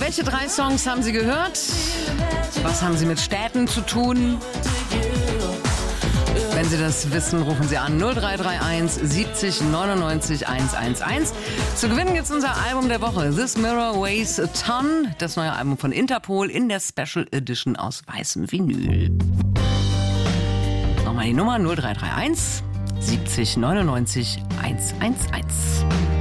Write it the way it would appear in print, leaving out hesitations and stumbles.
Welche 3 Songs haben Sie gehört? Was haben sie mit Städten zu tun? Wenn Sie das wissen, rufen Sie an 0331 70 99 111. Zu gewinnen gibt es unser Album der Woche, This Mirror Weighs a Ton, das neue Album von Interpol in der Special Edition aus weißem Vinyl. Nochmal die Nummer 0331 70 99 111.